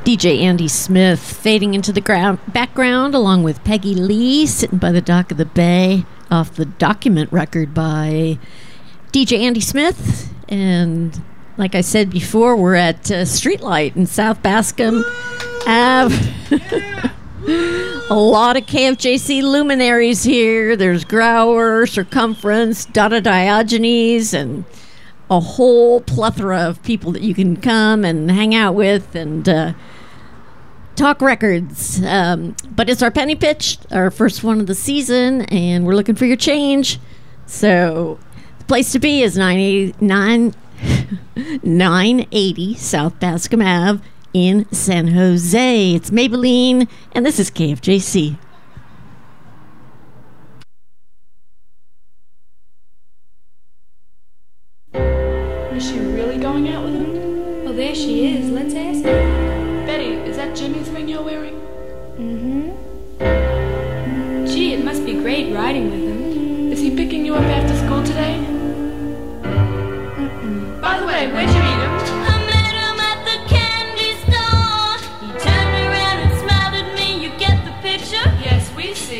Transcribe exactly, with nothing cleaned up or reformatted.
D J Andy Smith fading into the ground, background along with Peggy Lee sitting by the dock of the bay off the Document record by D J Andy Smith. And like I said before, we're at uh, Streetlight in South Bascom Ave. A lot of K F J C luminaries here. There's Grauer, Circumference, Dada Diogenes, and a whole plethora of people that you can come and hang out with and uh, talk records. Um, but it's our penny pitch, our first one of the season, and we're looking for your change. So the place to be is nine eighty South Bascom Ave in San Jose. It's Maybelline, and this is K F J C. Is she really going out with him? Well, there she is. Let's ask her. Betty, is that Jimmy's ring you're wearing? Mm-hmm. Gee, it must be great riding with him. Is he picking you up after